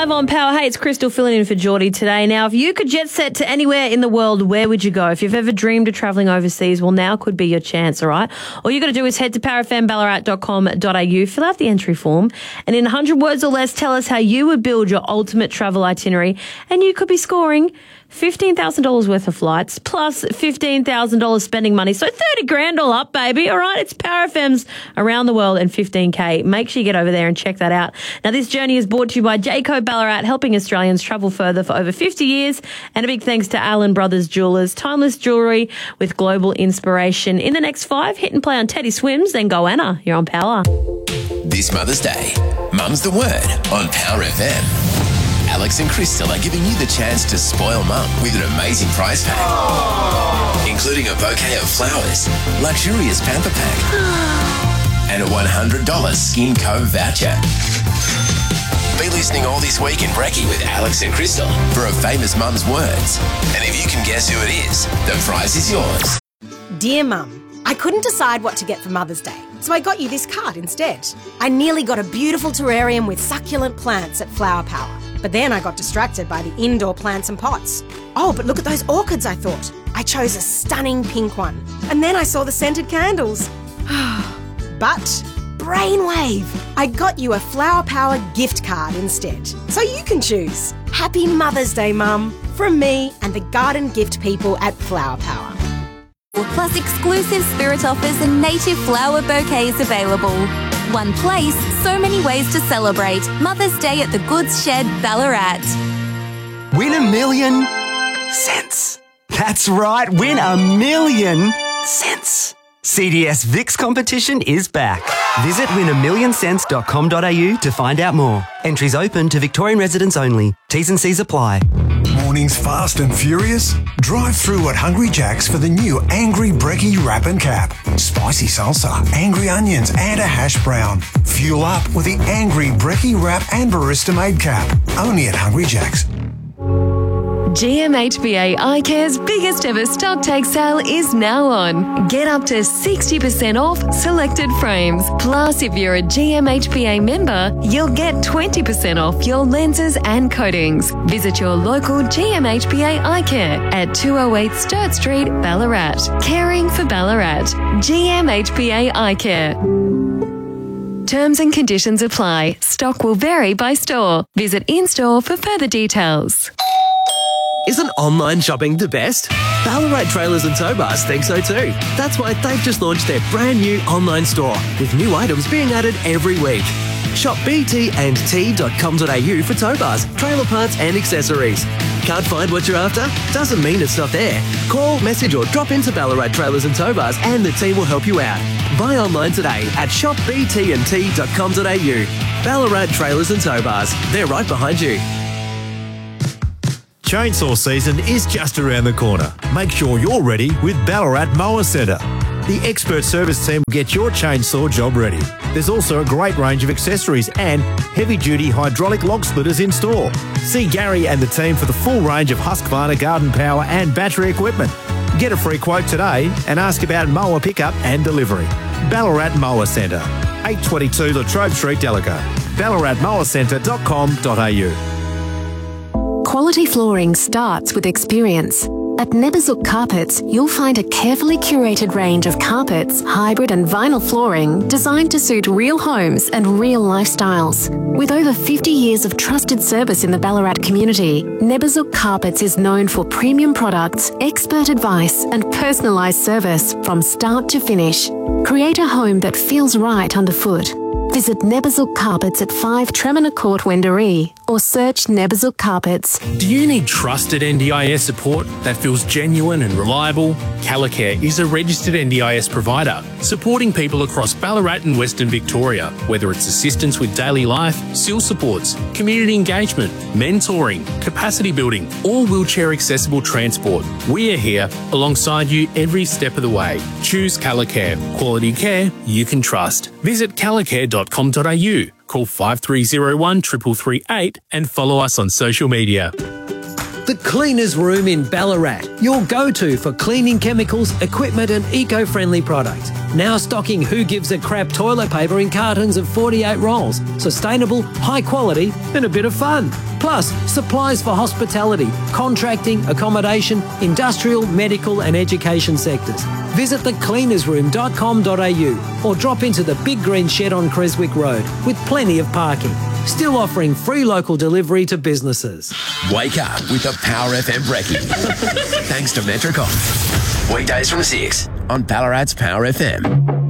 live on Power. Hey, it's Crystal filling in for Geordie today. Now, if you could jet set to anywhere in the world, where would you go? If you've ever dreamed of travelling overseas, well, now could be your chance, all right? All you got to do is head to powerfmballarat.com.au, fill out the entry form, and in 100 words or less, tell us how you would build your ultimate travel itinerary, and you could be scoring $15,000 worth of flights plus $15,000 spending money. So 30 grand all up, baby. All right. It's Power FM's Around the World and 15K. Make sure you get over there and check that out. Now, this journey is brought to you by Jayco Ballarat, helping Australians travel further for over 50 years. And a big thanks to Allen Brothers Jewelers, timeless jewellery with global inspiration. In the next 5, hit and play on Teddy Swims, then go Anna. You're on Power. This Mother's Day, Mum's the Word on Power FM. Alex and Crystal are giving you the chance to spoil Mum with an amazing prize pack, including a bouquet of flowers, luxurious pamper pack, and a $100 SkinCo voucher. Be listening all this week in Brekkie with Alex and Crystal for a famous mum's words. And if you can guess who it is, the prize is yours. Dear Mum, I couldn't decide what to get for Mother's Day, so I got you this card instead. I nearly got a beautiful terrarium with succulent plants at Flower Power, but then I got distracted by the indoor plants and pots. Oh, but look at those orchids, I thought. I chose a stunning pink one, and then I saw the scented candles. But brainwave! I got you a Flower Power gift card instead, so you can choose. Happy Mother's Day, Mum, from me and the garden gift people at Flower Power. Plus exclusive spirit offers and native flower bouquets available. One place, so many ways to celebrate. Mother's Day at the Goods Shed, Ballarat. Win $1 million cents. That's right, win $1 million cents. CDS VIX competition is back. Visit win1millioncents.com.au to find out more. Entries open to Victorian residents only. T's and C's apply. Mornings fast and furious? Drive through at Hungry Jack's for the new Angry Brekkie Wrap and Cap. Spicy salsa, angry onions and a hash brown. Fuel up with the Angry Brekkie Wrap and Barista Made Cap. Only at Hungry Jack's. GMHBA iCare's biggest ever stock take sale is now on. Get up to 60% off selected frames. Plus, if you're a GMHBA member, you'll get 20% off your lenses and coatings. Visit your local GMHBA iCare at 208 Sturt Street, Ballarat. Caring for Ballarat. GMHBA iCare. Terms and conditions apply. Stock will vary by store. Visit in-store for further details. Isn't online shopping the best? Ballarat Trailers and Tow Bars think so too. That's why they've just launched their brand new online store with new items being added every week. Shop btandt.com.au for tow bars, trailer parts and accessories. Can't find what you're after? Doesn't mean it's not there. Call, message or drop into Ballarat Trailers and Tow Bars and the team will help you out. Buy online today at shopbtandt.com.au. Ballarat Trailers and Tow Bars. They're right behind you. Chainsaw season is just around the corner. Make sure you're ready with Ballarat Mower Centre. The expert service team will get your chainsaw job ready. There's also a great range of accessories and heavy-duty hydraulic log splitters in store. See Gary and the team for the full range of Husqvarna garden power and battery equipment. Get a free quote today and ask about mower pickup and delivery. Ballarat Mower Centre, 822 Latrobe Street, Delago. ballaratmowercentre.com.au. Quality flooring starts with experience. At Neberzuk Carpets, you'll find a carefully curated range of carpets, hybrid and vinyl flooring designed to suit real homes and real lifestyles. With over 50 years of trusted service in the Ballarat community, Neberzuk Carpets is known for premium products, expert advice and personalised service from start to finish. Create a home that feels right underfoot. Visit Neberzuk Carpets at 5 Tremina Court, Wendouree, or search Neberzuk Carpets. Do you need trusted NDIS support that feels genuine and reliable? Calicare is a registered NDIS provider, supporting people across Ballarat and Western Victoria, whether it's assistance with daily life, SIL supports, community engagement, mentoring, capacity building, or wheelchair accessible transport. We are here alongside you every step of the way. Choose Calicare, quality care you can trust. Visit calicare.com.au, call 5301 3338 and follow us on social media. The Cleaners Room in Ballarat, your go-to for cleaning chemicals, equipment and eco-friendly products. Now stocking Who Gives a Crap toilet paper in cartons of 48 rolls. Sustainable, high quality and a bit of fun. Plus, supplies for hospitality, contracting, accommodation, industrial, medical and education sectors. Visit thecleanersroom.com.au or drop into the Big Green Shed on Creswick Road with plenty of parking. Still offering free local delivery to businesses. Wake up with the Power FM Brekkie. Thanks to Metricon. Weekdays from 6 on Ballarat's Power FM.